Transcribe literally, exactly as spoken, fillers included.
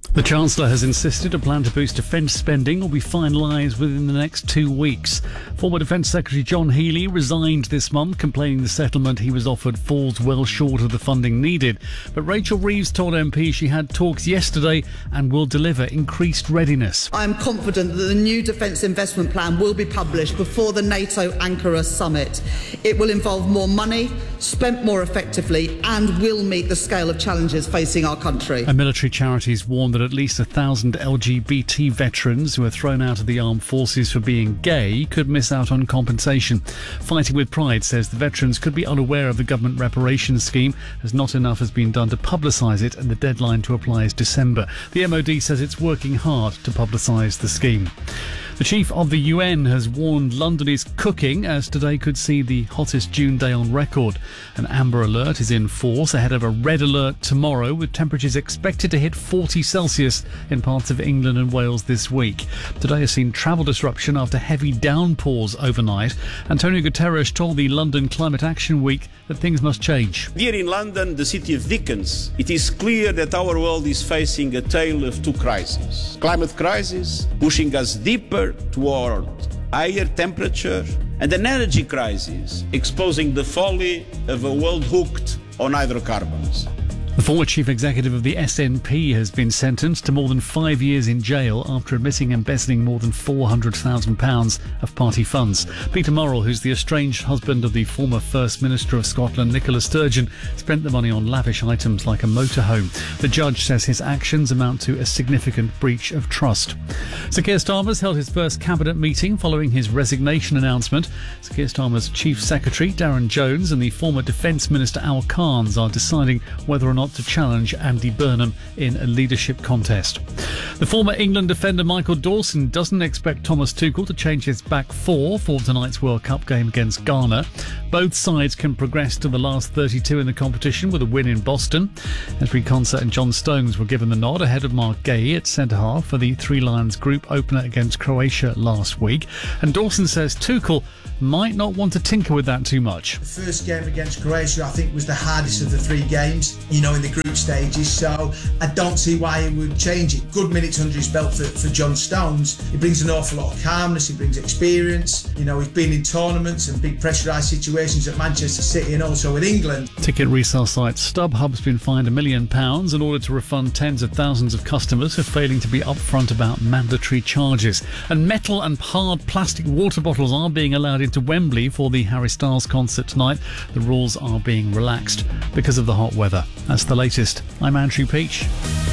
The Chancellor has insisted a plan to boost defence spending will be finalised within the next two weeks. Former Defence Secretary John Healey resigned this month, complaining the settlement he was offered falls well short of the funding needed. But Rachel Reeves told M Ps she had talks yesterday and will deliver increased readiness. I am confident that the new defence investment plan will be published before the NATO Ankara summit. It will involve more money, spent more effectively, and will meet the scale of challenges facing our country. And military charities warn that at least a thousand L G B T veterans who are thrown out of the armed forces for being gay could miss out on compensation. Fighting with Pride says the veterans could be unaware of the government reparations scheme, as not enough has been done to publicise it, and the deadline to apply is December. The M O D says it's working hard to publicise the scheme. The chief of the U N has warned London is cooking, as today could see the hottest June day on record. An amber alert is in force ahead of a red alert tomorrow, with temperatures expected to hit forty Celsius in parts of England and Wales this week. Today has seen travel disruption after heavy downpours overnight. Antonio Guterres told the London Climate Action Week that things must change. Here in London, the city of Dickens, it is clear that our world is facing a tale of two crises. Climate crisis, pushing us deeper toward higher temperature, and an energy crisis, exposing the folly of a world hooked on hydrocarbons. The former chief executive of the S N P has been sentenced to more than five years in jail after admitting embezzling more than four hundred thousand pounds of party funds. Peter Murrell, who's the estranged husband of the former First Minister of Scotland, Nicola Sturgeon, spent the money on lavish items like a motorhome. The judge says his actions amount to a significant breach of trust. Sir Keir Starmer's held his first cabinet meeting following his resignation announcement. Sir Keir Starmer's chief secretary, Darren Jones, and the former Defence Minister, Al Carnes, are deciding whether or not to challenge Andy Burnham in a leadership contest. The former England defender Michael Dawson doesn't expect Thomas Tuchel to change his back four for tonight's World Cup game against Ghana. Both sides can progress to the last thirty-two in the competition with a win in Boston. Esri Konsa and John Stones were given the nod ahead of Mark Gay at centre-half for the Three Lions group opener against Croatia last week. And Dawson says Tuchel might not want to tinker with that too much. The first game against Croatia, I think, was the hardest of the three games, you know, in the group stages, so I don't see why he would change it. Good minutes under his belt for, for John Stones. He brings an awful lot of calmness, he brings experience. You know, he's been in tournaments and big pressurised situations at Manchester City and also with England. Ticket resale site StubHub's been fined a million pounds in order to refund tens of thousands of customers for failing to be upfront about mandatory charges. And metal and hard plastic water bottles are being allowed into Wembley for the Harry Styles concert tonight. The rules are being relaxed because of the hot weather. That's the latest. I'm Andrew Peach.